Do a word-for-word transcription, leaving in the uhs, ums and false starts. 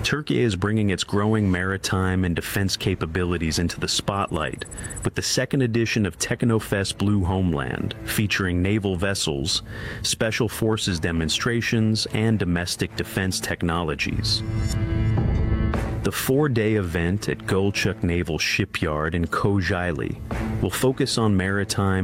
Turkey is bringing its growing maritime and defense capabilities into the spotlight with the second edition of Technofest Blue Homeland, featuring naval vessels, special forces demonstrations, and domestic defense technologies. The four-day event at Gulchuk Naval Shipyard in Kocaeli will focus on maritime